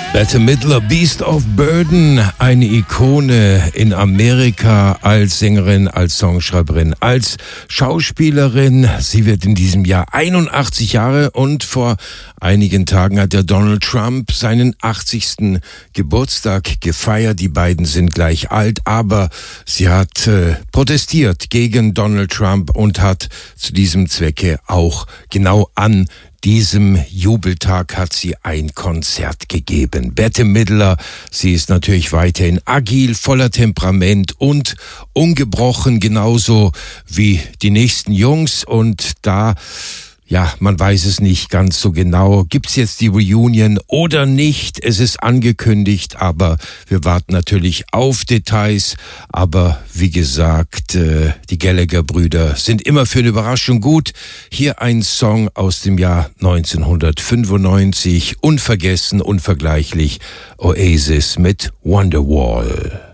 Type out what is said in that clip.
Bette Midler, Beast of Burden, eine Ikone in Amerika als Sängerin, als Songschreiberin, als Schauspielerin. Sie wird in diesem Jahr 81 Jahre und vor einigen Tagen hat der Donald Trump seinen 80. Geburtstag gefeiert. Die beiden sind gleich alt, aber sie hat protestiert gegen Donald Trump und hat zu diesem Zwecke auch genau an diesem Jubeltag hat sie ein Konzert gegeben. Bette Midler, sie ist natürlich weiterhin agil, voller Temperament und ungebrochen, genauso wie die nächsten Jungs. Und da, ja, man weiß es nicht ganz so genau. Gibt's jetzt die Reunion oder nicht? Es ist angekündigt, aber wir warten natürlich auf Details. Aber wie gesagt, die Gallagher-Brüder sind immer für eine Überraschung gut. Hier ein Song aus dem Jahr 1995. Unvergessen, unvergleichlich. Oasis mit Wonderwall.